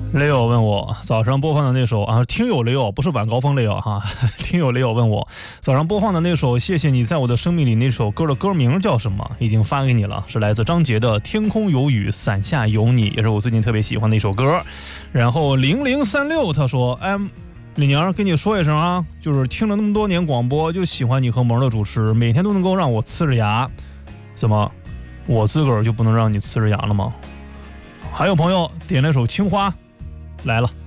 雷友问我早上播放的那首啊，听友雷友不是晚高峰雷友哈，听友雷友问我早上播放的那首《谢谢你在我的生命里》那首歌的歌名叫什么？已经发给你了，是来自张杰的《天空有雨，伞下有你》，也是我最近特别喜欢的一首歌。然后0036他说，李宁跟你说一声啊，就是听了那么多年广播，就喜欢你和萌的主持，每天都能够让我呲着牙。怎么，我自个儿就不能让你呲着牙了吗？还有朋友点了首青花来了。